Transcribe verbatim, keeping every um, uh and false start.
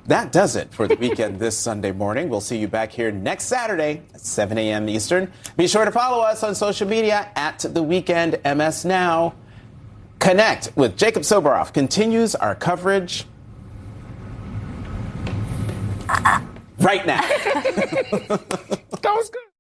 that does it for the weekend this Sunday morning. We'll see you back here next Saturday at seven a.m. Eastern. Be sure to follow us on social media at The Weekend M S Now. Connect with Jacob Soboroff continues our coverage right now. That was good.